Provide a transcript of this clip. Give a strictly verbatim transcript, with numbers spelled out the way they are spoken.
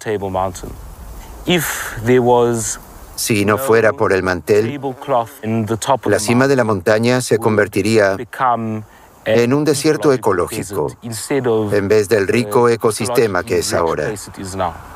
Si no fuera por el mantel, la cima de la montaña se convertiría en un desierto ecológico, en vez del rico ecosistema que es ahora.